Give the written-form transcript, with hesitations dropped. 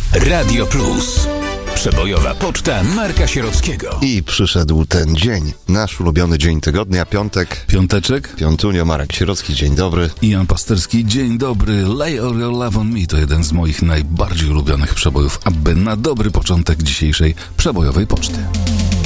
Radio Plus. Przebojowa poczta Marka Sierockiego. I przyszedł ten dzień, nasz ulubiony dzień tygodnia, piątek. Piąteczek. Piątunio, Marek Sierocki, dzień dobry. I Jan Pasterski, dzień dobry. Lay All Your Love on Me to jeden z moich najbardziej ulubionych przebojów, aby na dobry początek dzisiejszej przebojowej poczty.